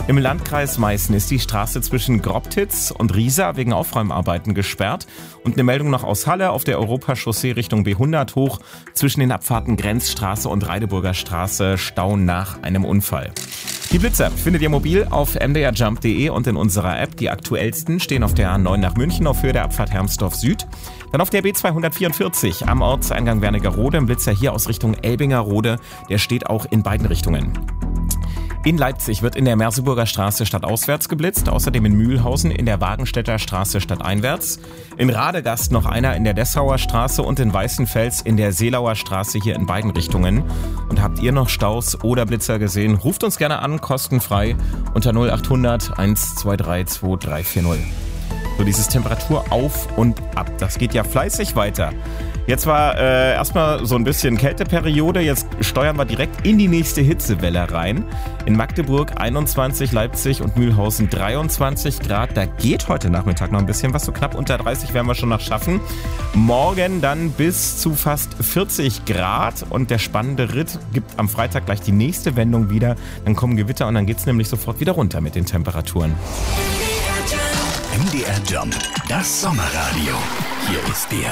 Im Landkreis Meißen ist die Straße zwischen Grobtitz und Riesa wegen Aufräumarbeiten gesperrt. Und eine Meldung noch aus Halle auf der Europachaussee Richtung B100 hoch. Zwischen den Abfahrten Grenzstraße und Reideburger Straße Stau nach einem Unfall. Die Blitzer findet ihr mobil auf mdrjump.de und in unserer App. Die aktuellsten stehen auf der A9 nach München auf Höhe der Abfahrt Hermsdorf Süd. Dann auf der B244 am Ortseingang Wernigerode. Ein Blitzer hier aus Richtung Elbingerode. Der steht auch in beiden Richtungen. In Leipzig wird in der Merseburger Straße stadtauswärts geblitzt, außerdem in Mühlhausen in der Wagenstädter Straße stadteinwärts. In Radegast noch einer in der Dessauer Straße und in Weißenfels in der Seelauer Straße hier in beiden Richtungen. Und habt ihr noch Staus oder Blitzer gesehen? Ruft uns gerne an, kostenfrei unter 0800 123 2340. So dieses Temperatur auf und ab, das geht ja fleißig weiter. Jetzt war erstmal so ein bisschen Kälteperiode, jetzt steuern wir direkt in die nächste Hitzewelle rein. In Magdeburg 21, Leipzig und Mühlhausen 23 Grad. Da geht heute Nachmittag noch ein bisschen was, so knapp unter 30 werden wir schon noch schaffen. Morgen dann bis zu fast 40 Grad und der spannende Ritt gibt am Freitag gleich die nächste Wendung wieder. Dann kommen Gewitter und dann geht's nämlich sofort wieder runter mit den Temperaturen. MDR Jump, das Sommerradio. Hier ist der